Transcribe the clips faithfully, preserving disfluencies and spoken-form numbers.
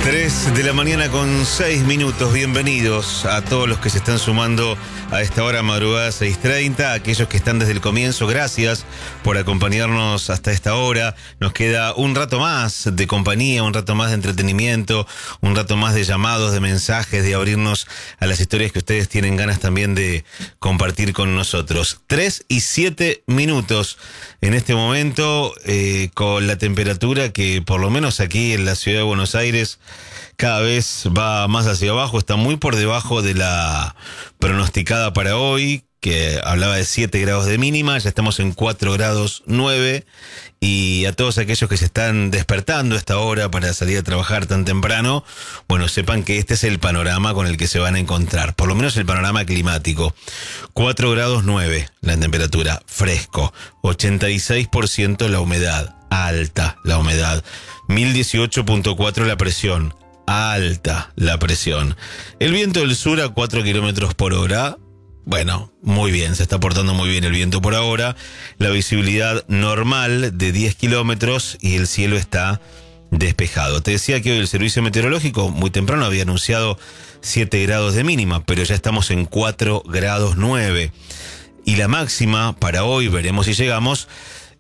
tres de la mañana con seis minutos. Bienvenidos a todos los que se están sumando a esta hora madrugada seis treinta. Aquellos que están desde el comienzo, gracias por acompañarnos hasta esta hora. Nos queda un rato más de compañía, un rato más de entretenimiento, un rato más de llamados, de mensajes, de abrirnos a las historias que ustedes tienen ganas también de compartir con nosotros. Tres y siete minutos en este momento, eh, con la temperatura que por lo menos aquí en la ciudad de Buenos Aires cada vez va más hacia abajo, está muy por debajo de la pronosticada para hoy, que hablaba de siete grados de mínima, ya estamos en cuatro grados nueve, y a todos aquellos que se están despertando a esta hora para salir a trabajar tan temprano, bueno, sepan que este es el panorama con el que se van a encontrar, por lo menos el panorama climático. cuatro grados nueve la temperatura, fresco, ochenta y seis por ciento la humedad, alta la humedad, mil dieciocho punto cuatro la presión, alta la presión. El viento del sur a cuatro kilómetros por hora. Bueno, muy bien, se está portando muy bien el viento por ahora. La visibilidad normal de diez kilómetros y el cielo está despejado. Te decía que hoy el servicio meteorológico muy temprano había anunciado siete grados de mínima, pero ya estamos en cuatro grados nueve. Y la máxima para hoy, veremos si llegamos,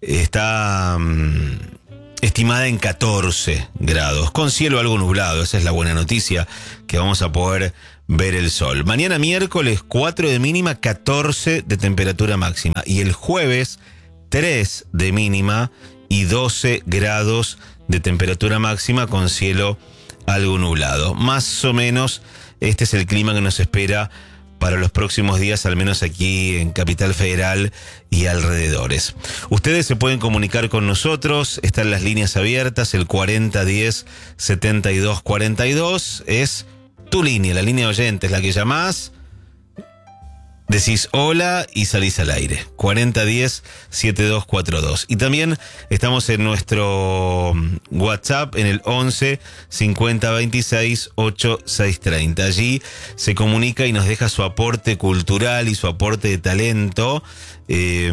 está mmm, estimada en catorce grados, con cielo algo nublado. Esa es la buena noticia, que vamos a poder ver el sol. Mañana miércoles cuatro de mínima, catorce de temperatura máxima. Y el jueves tres de mínima y doce grados de temperatura máxima con cielo algo nublado. Más o menos este es el clima que nos espera para los próximos días, al menos aquí en Capital Federal y alrededores. Ustedes se pueden comunicar con nosotros, están las líneas abiertas, el cuarenta diez setenta y dos cuarenta y dos, es tu línea, la línea de oyentes, la que llamás, decís hola y salís al aire. cuarenta diez setenta y dos cuarenta y dos. Y también estamos en nuestro WhatsApp en el once cincuenta veintiséis ochenta y seis treinta. Allí se comunica y nos deja su aporte cultural y su aporte de talento. Eh,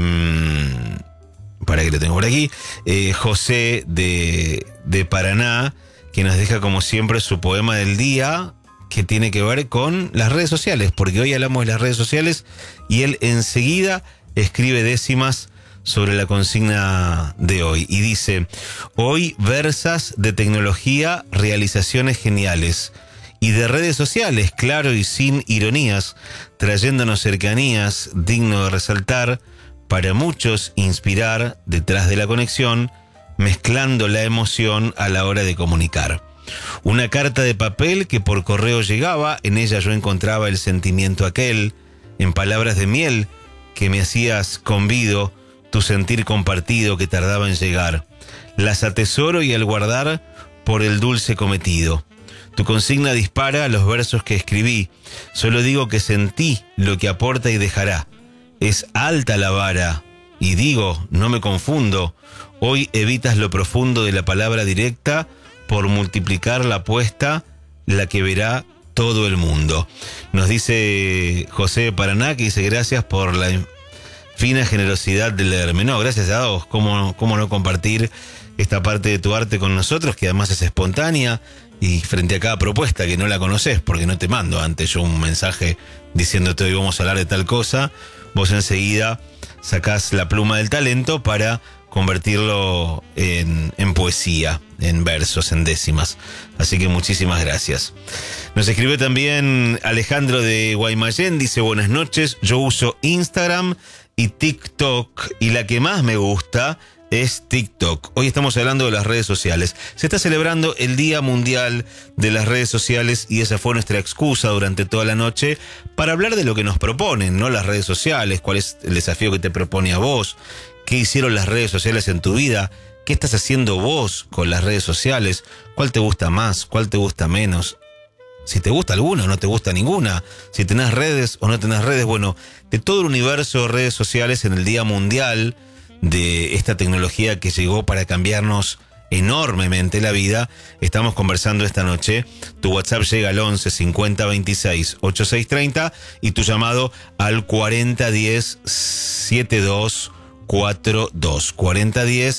para que lo tengo por aquí. Eh, José de, de Paraná, que nos deja como siempre su poema del día, que tiene que ver con las redes sociales, porque hoy hablamos de las redes sociales y él enseguida escribe décimas sobre la consigna de hoy y dice: hoy versas de tecnología, realizaciones geniales, y de redes sociales, claro y sin ironías, trayéndonos cercanías, digno de resaltar, para muchos inspirar detrás de la conexión, mezclando la emoción a la hora de comunicar. Una carta de papel que por correo llegaba, en ella yo encontraba el sentimiento aquel, en palabras de miel que me hacías convido, tu sentir compartido que tardaba en llegar. Las atesoro y al guardar por el dulce cometido. Tu consigna dispara los versos que escribí, solo digo que sentí lo que aporta y dejará. Es alta la vara, y digo, no me confundo, hoy evitas lo profundo de la palabra directa, por multiplicar la apuesta, la que verá todo el mundo. Nos dice José de Paraná, que dice gracias por la fina generosidad de leerme. No, gracias a vos. ¿Cómo, cómo no compartir esta parte de tu arte con nosotros, que además es espontánea, y frente a cada propuesta que no la conoces, porque no te mando antes yo un mensaje diciéndote hoy vamos a hablar de tal cosa, vos enseguida sacás la pluma del talento para convertirlo en, en poesía, en versos, en décimas. Así que muchísimas gracias. Nos escribe también Alejandro de Guaymallén, dice buenas noches, yo uso Instagram y TikTok y la que más me gusta es TikTok. Hoy estamos hablando de las redes sociales. Se está celebrando el Día Mundial de las Redes Sociales y esa fue nuestra excusa durante toda la noche para hablar de lo que nos proponen, ¿no? Las redes sociales, cuál es el desafío que te propone a vos, qué hicieron las redes sociales en tu vida, qué estás haciendo vos con las redes sociales, cuál te gusta más, cuál te gusta menos, si te gusta alguna o no te gusta ninguna, si tenés redes o no tenés redes. Bueno, de todo el universo de redes sociales en el Día Mundial de esta tecnología que llegó para cambiarnos enormemente la vida, estamos conversando esta noche. Tu WhatsApp llega al once cincuenta veintiséis ochenta y seis treinta y tu llamado al cuarenta diez setenta y dos cuarenta y dos. cuarenta diez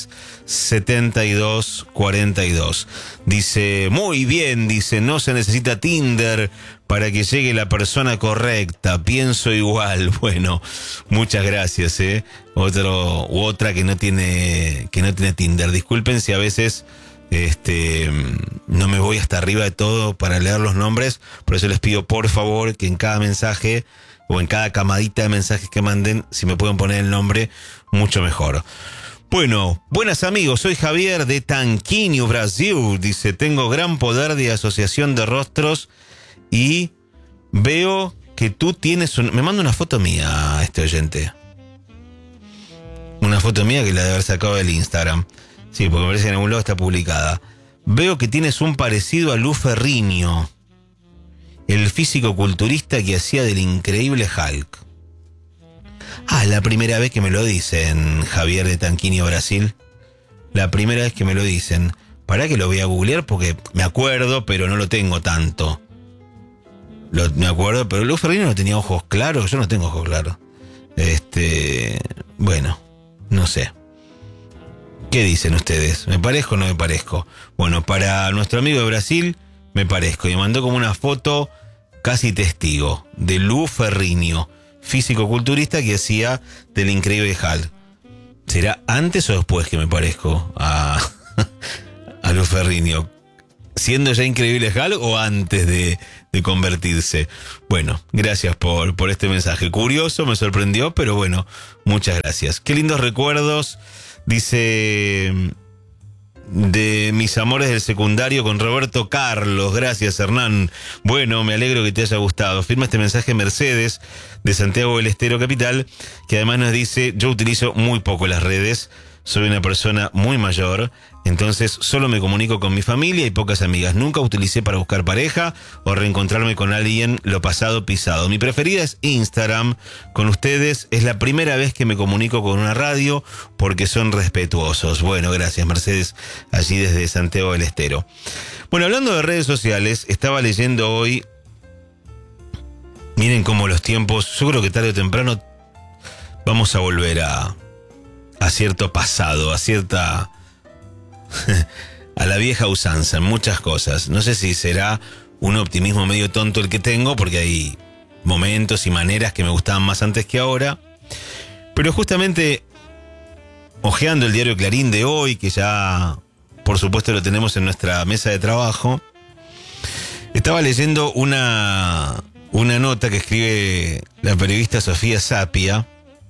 setenta y dos cuarenta y dos. Dice, muy bien, dice, no se necesita Tinder para que llegue la persona correcta, pienso igual. Bueno, muchas gracias, eh. Otro, u otra que no tiene, que no tiene Tinder. Disculpen si a veces este no me voy hasta arriba de todo para leer los nombres, por eso les pido por favor que en cada mensaje o en cada camadita de mensajes que manden, si me pueden poner el nombre, mucho mejor. Bueno, buenas amigos, soy Javier de Tanquinho, Brasil. Dice, tengo gran poder de asociación de rostros y veo que tú tienes un... Me manda una foto mía este oyente. Una foto mía que la debe haber sacado del Instagram. Sí, porque me parece que en algún lado está publicada. Veo que tienes un parecido a Lou Ferrigno, el físico-culturista que hacía del increíble Hulk. Ah, la primera vez que me lo dicen, Javier de Tanquinho, Brasil. La primera vez que me lo dicen. Pará que lo voy a googlear porque me acuerdo, pero no lo tengo tanto. Lo, me acuerdo, pero Lou Ferrigno no tenía ojos claros. Yo no tengo ojos claros. Este... Bueno, no sé. ¿Qué dicen ustedes? ¿Me parezco o no me parezco? Bueno, para nuestro amigo de Brasil, me parezco. Y me mandó como una foto casi testigo de Lou Ferrigno, físico-culturista que hacía del increíble Hulk. ¿Será antes o después que me parezco a, a Lou Ferrigno? ¿Siendo ya increíble Hulk o antes de, de convertirse? Bueno, gracias por, por este mensaje. Curioso, me sorprendió, pero bueno, muchas gracias. Qué lindos recuerdos. Dice, de mis amores del secundario con Roberto Carlos. Gracias, Hernán. Bueno, me alegro que te haya gustado. Firma este mensaje Mercedes de Santiago del Estero Capital, que además nos dice, yo utilizo muy poco las redes, soy una persona muy mayor, entonces solo me comunico con mi familia y pocas amigas. Nunca utilicé para buscar pareja o reencontrarme con alguien lo pasado pisado. Mi preferida es Instagram. Con ustedes es la primera vez que me comunico con una radio porque son respetuosos. Bueno, gracias Mercedes, allí desde Santiago del Estero. Bueno, hablando de redes sociales, estaba leyendo hoy, miren cómo los tiempos, yo creo que tarde o temprano vamos a volver a, a cierto pasado, a cierta... a la vieja usanza en muchas cosas. No sé si será un optimismo medio tonto el que tengo, porque hay momentos y maneras que me gustaban más antes que ahora. Pero justamente, hojeando el diario Clarín de hoy, que ya por supuesto lo tenemos en nuestra mesa de trabajo, estaba leyendo una, una nota que escribe la periodista Sofía Sapia.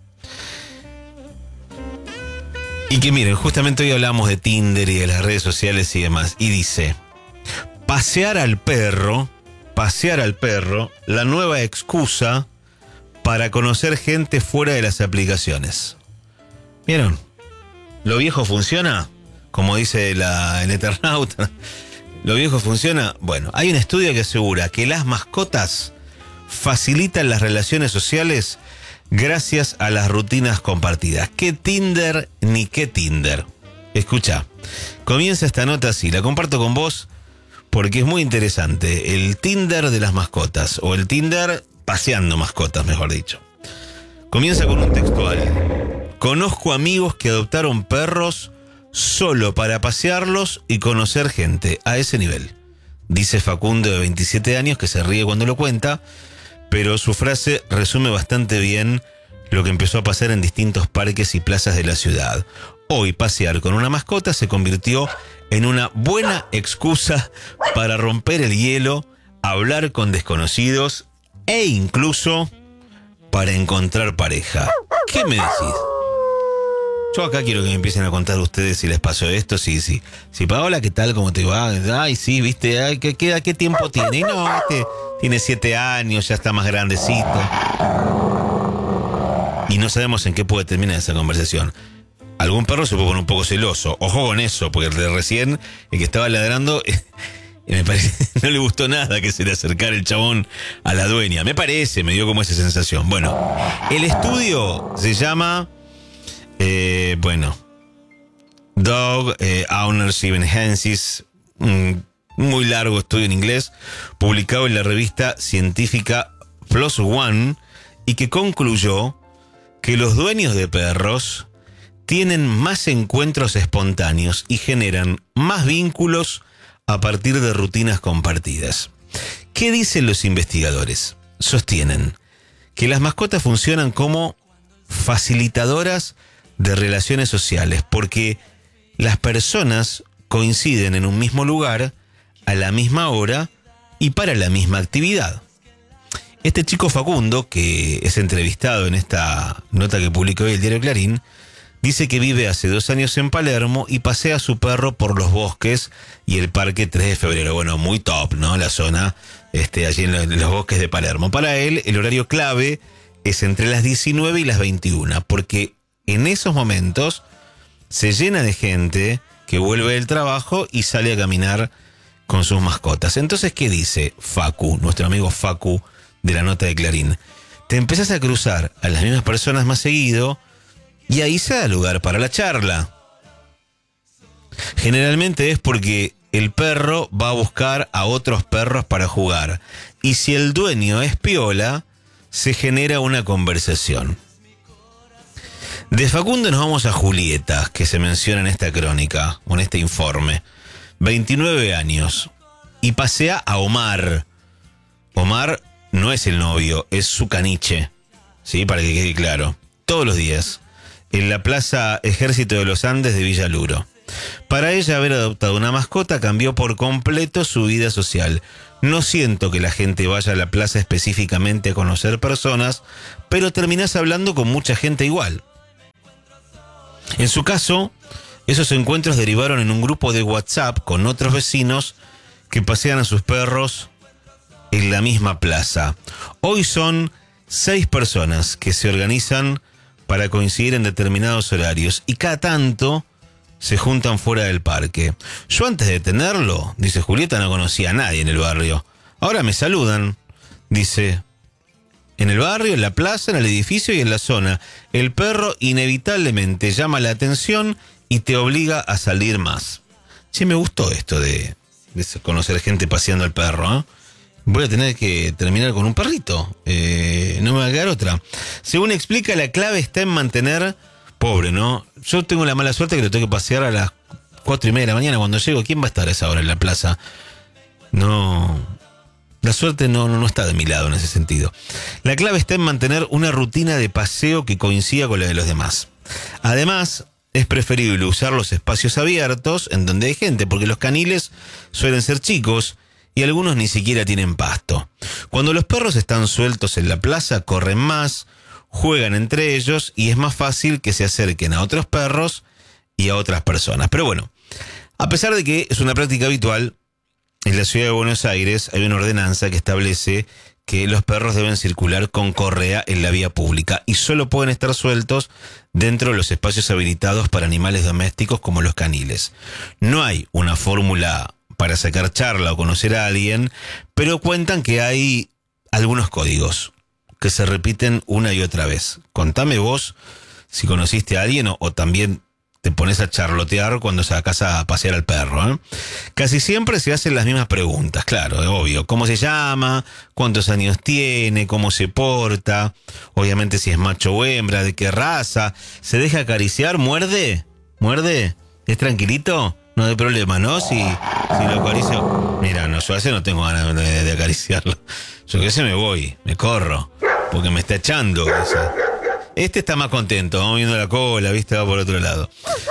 Y que miren, justamente hoy hablamos de Tinder y de las redes sociales y demás. Y dice, pasear al perro, pasear al perro, la nueva excusa para conocer gente fuera de las aplicaciones. ¿Vieron? ¿Lo viejo funciona? Como dice la, el Eternauta. ¿Lo viejo funciona? Bueno, hay un estudio que asegura que las mascotas facilitan las relaciones sociales gracias a las rutinas compartidas. ¿Qué Tinder ni qué Tinder? Escucha, comienza esta nota así, la comparto con vos porque es muy interesante. El Tinder de las mascotas, o el Tinder paseando mascotas, mejor dicho. Comienza con un textual. Conozco amigos que adoptaron perros solo para pasearlos y conocer gente, a ese nivel. Dice Facundo, de veintisiete años, que se ríe cuando lo cuenta, pero su frase resume bastante bien lo que empezó a pasar en distintos parques y plazas de la ciudad. Hoy pasear con una mascota se convirtió en una buena excusa para romper el hielo, hablar con desconocidos e incluso para encontrar pareja. ¿Qué me decís? Yo acá quiero que me empiecen a contar ustedes si les pasó esto, sí, sí. Sí, Paola, ¿qué tal? ¿Cómo te va? Ay, sí, viste, ay, ¿qué, qué, ¿qué tiempo tiene? No, este tiene siete años, ya está más grandecito. Y no sabemos en qué puede terminar esa conversación. Algún perro se puede poner un poco celoso. Ojo con eso, porque el de recién, el que estaba ladrando, me parece, no le gustó nada que se le acercara el chabón a la dueña. Me parece, me dio como esa sensación. Bueno, el estudio se llama... Eh, bueno, Dog eh, Ownership Enhances, un muy largo estudio en inglés, publicado en la revista científica Plus One, y que concluyó que los dueños de perros tienen más encuentros espontáneos y generan más vínculos a partir de rutinas compartidas. ¿Qué dicen los investigadores? Sostienen que las mascotas funcionan como facilitadoras de relaciones sociales porque las personas coinciden en un mismo lugar, a la misma hora y para la misma actividad. Este chico Facundo, que es entrevistado en esta nota que publicó hoy el diario Clarín, dice que vive hace dos años en Palermo y pasea a su perro por los bosques y el parque tres de febrero. Bueno, muy top, ¿no? La zona, este, allí en los, en los bosques de Palermo. Para él, el horario clave es entre las diecinueve y las veintiuna, porque en esos momentos se llena de gente que vuelve del trabajo y sale a caminar con sus mascotas. Entonces, ¿qué dice Facu, nuestro amigo Facu de la nota de Clarín? Te empezás a cruzar a las mismas personas más seguido y ahí se da lugar para la charla. Generalmente es porque el perro va a buscar a otros perros para jugar. Y si el dueño es piola, se genera una conversación. De Facundo nos vamos a Julieta, que se menciona en esta crónica, o en este informe. veintinueve años. Y pasea a Omar. Omar no es el novio, es su caniche. ¿Sí? Para que quede claro. Todos los días. En la Plaza Ejército de los Andes de Villaluro. Para ella, haber adoptado una mascota cambió por completo su vida social. No siento que la gente vaya a la plaza específicamente a conocer personas, pero terminás hablando con mucha gente igual. En su caso, esos encuentros derivaron en un grupo de WhatsApp con otros vecinos que pasean a sus perros en la misma plaza. Hoy son seis personas que se organizan para coincidir en determinados horarios y cada tanto se juntan fuera del parque. Yo antes de tenerlo, dice Julieta, no conocía a nadie en el barrio. Ahora me saludan, dice, en el barrio, en la plaza, en el edificio y en la zona. El perro inevitablemente llama la atención y te obliga a salir más. Che, me gustó esto de, de conocer gente paseando al perro, ¿eh? Voy a tener que terminar con un perrito. Eh, no me va a quedar otra. Según explica, la clave está en mantener... Pobre, ¿no? Yo tengo la mala suerte que lo tengo que pasear a las cuatro y media de la mañana cuando llego. ¿Quién va a estar a esa hora en la plaza? No... La suerte no, no, no está de mi lado en ese sentido. La clave está en mantener una rutina de paseo que coincida con la de los demás. Además, es preferible usar los espacios abiertos en donde hay gente, porque los caniles suelen ser chicos y algunos ni siquiera tienen pasto. Cuando los perros están sueltos en la plaza, corren más, juegan entre ellos y es más fácil que se acerquen a otros perros y a otras personas. Pero bueno, a pesar de que es una práctica habitual, en la ciudad de Buenos Aires hay una ordenanza que establece que los perros deben circular con correa en la vía pública y solo pueden estar sueltos dentro de los espacios habilitados para animales domésticos como los caniles. No hay una fórmula para sacar charla o conocer a alguien, pero cuentan que hay algunos códigos que se repiten una y otra vez. Contame vos si conociste a alguien o, o también te pones a charlotear cuando sacas a pasear al perro, ¿eh? Casi siempre se hacen las mismas preguntas, claro, es obvio. ¿Cómo se llama? ¿Cuántos años tiene? ¿Cómo se porta? Obviamente si es macho o hembra, ¿de qué raza? ¿Se deja acariciar? ¿Muerde? ¿Muerde? ¿Es tranquilito? No hay problema, ¿no? Si, si lo acaricio... Mira, no, yo a veces no tengo ganas de, de acariciarlo. Yo que sé, me voy, me corro, porque me está echando. Esa. Este está más contento, vamos viendo la cola, viste, va por otro lado.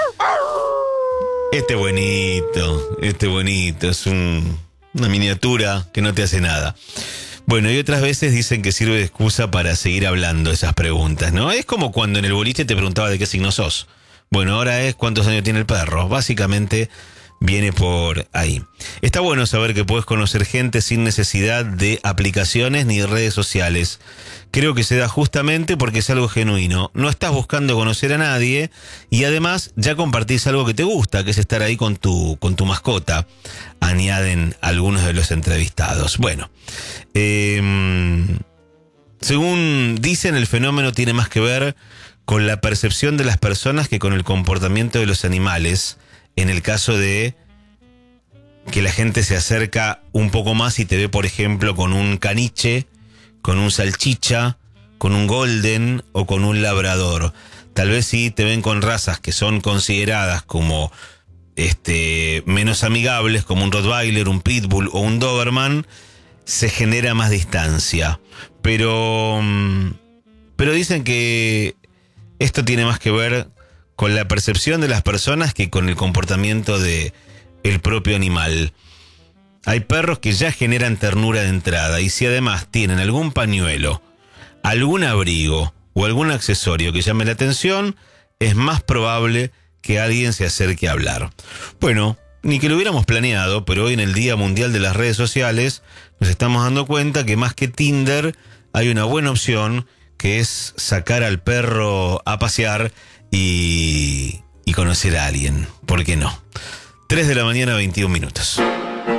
Este bonito, este bonito, es un, una miniatura que no te hace nada. Bueno, y otras veces dicen que sirve de excusa para seguir hablando esas preguntas, ¿no? Es como cuando en el boliche te preguntaba de qué signo sos. Bueno, ahora es cuántos años tiene el perro. Básicamente viene por ahí. Está bueno saber que puedes conocer gente sin necesidad de aplicaciones ni de redes sociales. Creo que se da justamente porque es algo genuino. No estás buscando conocer a nadie y además ya compartís algo que te gusta, que es estar ahí con tu, con tu mascota, añaden algunos de los entrevistados. Bueno, eh, según dicen, el fenómeno tiene más que ver con la percepción de las personas que con el comportamiento de los animales, en el caso de que la gente se acerca un poco más y te ve, por ejemplo, con un caniche, con un salchicha, con un golden o con un labrador. tal vez si te ven con razas que son consideradas como este, menos amigables, como un Rottweiler, un Pitbull o un Doberman, se genera más distancia. Pero, pero dicen que esto tiene más que ver con la percepción de las personas que con el comportamiento de el propio animal. Hay perros que ya generan ternura de entrada, y si además tienen algún pañuelo, algún abrigo o algún accesorio que llame la atención, es más probable que alguien se acerque a hablar. Bueno, ni que lo hubiéramos planeado, pero hoy en el Día Mundial de las Redes Sociales nos estamos dando cuenta que más que Tinder hay una buena opción, que es sacar al perro a pasear y, y conocer a alguien. ¿Por qué no? tres de la mañana, veintiún minutos.